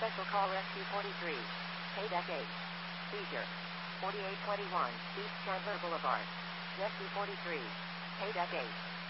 Special call Rescue 43. Paydeck 8. Seizure. 4821 East Chandler Boulevard. Rescue 43. Paydeck 8.